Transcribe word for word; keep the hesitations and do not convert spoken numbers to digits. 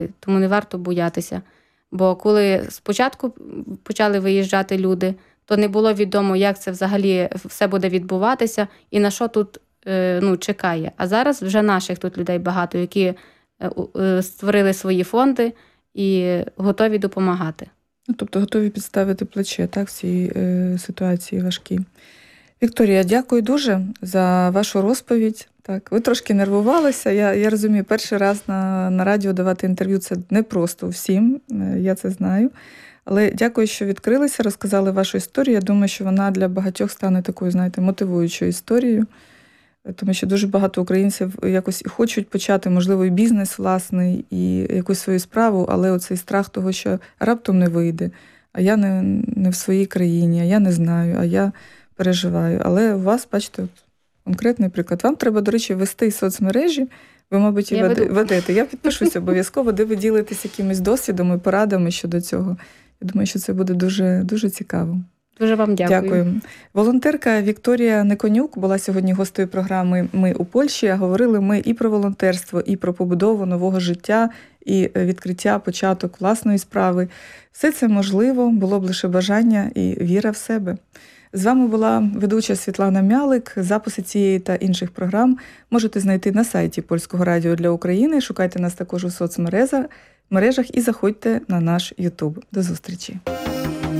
Тому не варто боятися. Бо коли спочатку почали виїжджати люди, то не було відомо, як це взагалі все буде відбуватися і на що тут ну, чекає. А зараз вже наших тут людей багато, які створили свої фонди і готові допомагати. Ну, тобто готові підставити плече, так, в цій е, ситуації важкій. Вікторія, дякую дуже за вашу розповідь. Так, ви трошки нервувалися. Я, я розумію, перший раз на, на радіо давати інтерв'ю – це непросто всім, я це знаю. Але дякую, що відкрилися, розказали вашу історію. Я думаю, що вона для багатьох стане такою, знаєте, мотивуючою історією. Тому що дуже багато українців якось і хочуть почати, можливо, і бізнес власний, і якусь свою справу, але оцей страх того, що раптом не вийде, а я не, не в своїй країні, а я не знаю, а я переживаю. Але у вас, бачите, конкретний приклад. Вам треба, до речі, вести соцмережі, ви, мабуть, і я ведете. Я підпишусь обов'язково, де ви ділитесь якимись досвідом і порадами щодо цього. Я думаю, що це буде дуже, дуже цікаво. Дуже вам дякую. Дякую. Волонтерка Вікторія Никонюк була сьогодні гостею програми «Ми у Польщі». А говорили ми і про волонтерство, і про побудову нового життя, і відкриття, початок власної справи. Все це можливо, було б лише бажання і віра в себе. З вами була ведуча Світлана Мялик. Записи цієї та інших програм можете знайти на сайті Польського радіо для України. Шукайте нас також у соцмережах і заходьте на наш Ютуб. До зустрічі.